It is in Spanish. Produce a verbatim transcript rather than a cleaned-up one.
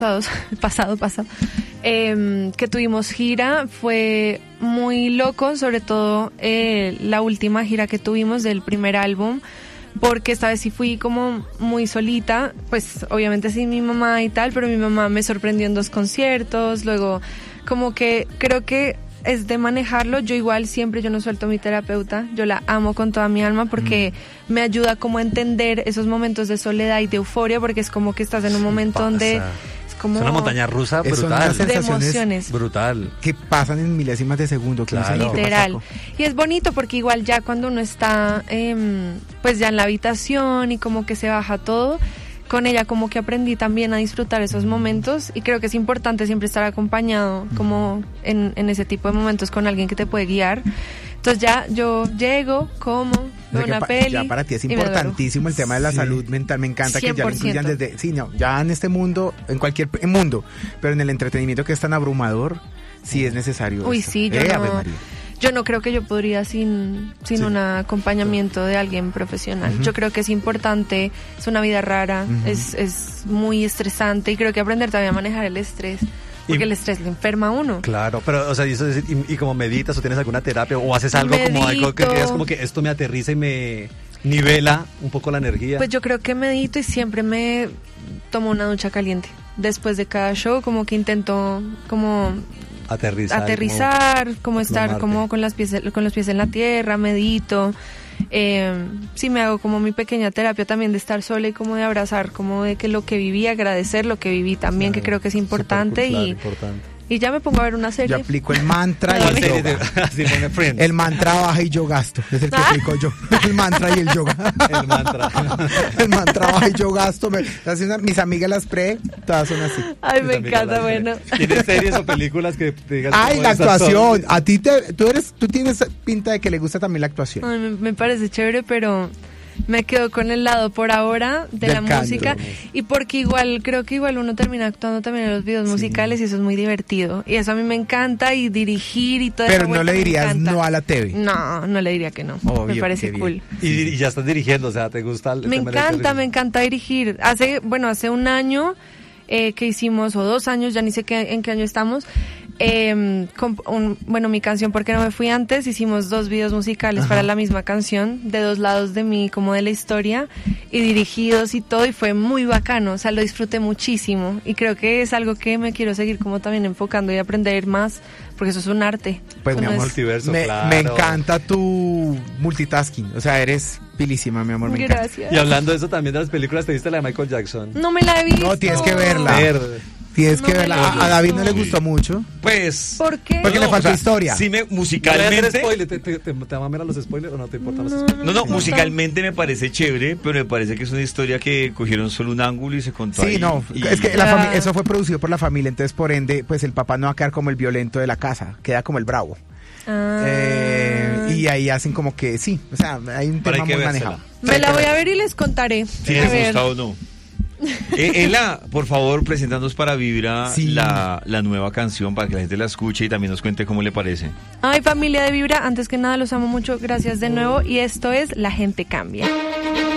pasado, pasado, eh, que tuvimos gira, fue muy loco, sobre todo eh, la última gira que tuvimos del primer álbum, porque esta vez sí fui como muy solita, pues obviamente sin mi mamá y tal, pero mi mamá me sorprendió en dos conciertos, luego como que creo que es de manejarlo. Yo igual siempre, yo no suelto a mi terapeuta, yo la amo con toda mi alma porque mm. me ayuda como a entender esos momentos de soledad y de euforia, porque es como que estás en un momento pasa. donde es como es una montaña rusa brutal, de emociones brutal, que pasan en milésimas de segundo, claro. Literal. Y es bonito porque igual ya cuando uno está eh, pues ya en la habitación y como que se baja todo, con ella como que aprendí también a disfrutar esos momentos, y creo que es importante siempre estar acompañado como en, en ese tipo de momentos con alguien que te puede guiar. Entonces ya yo llego, como, veo una pa- peli. Ya para ti es importantísimo el tema de la sí. salud mental. Me encanta cien por ciento. Que ya lo incluyan desde... Sí, no, ya en este mundo, en cualquier en mundo, pero en el entretenimiento que es tan abrumador, sí es necesario. Uy, esto. sí, yo eh, no... Yo no creo que yo podría sin, sin sí. un acompañamiento de alguien profesional. Uh-huh. Yo creo que es importante, es una vida rara, uh-huh. es, es muy estresante, y creo que aprender también a manejar el estrés, porque y, el estrés le enferma a uno. Claro, pero o sea, y, eso es, y, y como meditas o tienes alguna terapia o haces algo Medito. como algo que digas como que esto me aterriza y me nivela un poco la energía. Pues yo creo que medito y siempre me tomo una ducha caliente. Después de cada show como que intento como... aterrizar, aterrizar como, como estar como con las pies con los pies en la tierra, medito, eh, sí me hago como mi pequeña terapia también de estar sola y como de abrazar, como de que lo que viví, agradecer lo que viví también, claro, que creo que es importante. Super, claro, y importante. Y ya me pongo a ver una serie. Yo aplico el mantra y el yoga. El mantra baja y yo gasto. Es el que aplico yo. El mantra y el yoga. El mantra. El mantra baja y yo gasto. Me, una, mis amigas las pre, todas son así. Ay, me encanta, bueno. ¿Tienes series o películas que te digas? Ay, la actuación. A ti te, tú eres, tú tienes pinta de que le gusta también la actuación. Ay, me, me parece chévere, pero me quedo con el lado por ahora de Del la canto. música, y porque igual creo que igual uno termina actuando también en los videos sí. musicales, y eso es muy divertido, y eso a mí me encanta, y dirigir y todo eso. Pero no le dirías no a la T V. No, no le diría que no. Obvio, me parece cool. Y, y ya estás dirigiendo, o sea, ¿te gusta? El me encanta, me encanta dirigir. Hace, bueno, hace un año eh, que hicimos, o dos años, ya ni sé qué, en qué año estamos, Eh, con un, bueno, mi canción ¿Por qué no me fui antes? Hicimos dos videos musicales, ajá, para la misma canción, de dos lados de mí, como de la historia, y dirigidos y todo, y fue muy bacano, o sea, lo disfruté muchísimo, y creo que es algo que me quiero seguir como también enfocando y aprender más, porque eso es un arte. Pues mi amor, es... multiverso, me, claro. me encanta tu multitasking, o sea, eres pilísima, mi amor, me Gracias. encanta. Y hablando de eso también de las películas, ¿te viste la de Michael Jackson? No me la he visto. No, tienes que verla. Ver. Tienes no que verla. A, a David no le gustó mucho. Pues. ¿Por qué? Porque no, le faltó o sea, historia. Sí, me, musicalmente. ¿Te, te, te, te, ¿Te van a ver a los spoilers o no te importan no, los spoilers? No, no, musicalmente me parece chévere, pero me parece que es una historia que cogieron solo un ángulo y se contó. Sí, ahí, no. y... Es que la fami- eso fue producido por la familia, entonces por ende, pues el papá no va a quedar como el violento de la casa, queda como el bravo. Ah. Eh, y ahí hacen como que sí, o sea, hay un tema muy manejado. Me la voy a ver y les contaré. Si les gusta o no. Eh, Ela, por favor, preséntanos para Vibra sí. la, la nueva canción, para que la gente la escuche y también nos cuente cómo le parece. Ay, familia de Vibra, antes que nada los amo mucho, gracias de nuevo, y esto es La Gente Cambia.